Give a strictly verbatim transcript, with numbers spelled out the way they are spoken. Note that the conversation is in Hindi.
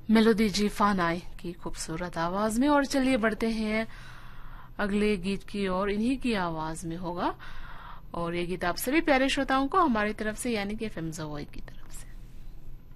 मेलोडी जी फानाई की खूबसूरत आवाज में। और चलिए बढ़ते हैं अगले गीत की ओर, इन्हीं की आवाज में होगा। और ये गीत आप सभी प्यारे श्रोताओं को हमारी तरफ से यानी कि एफएम ज़ोई की तरफ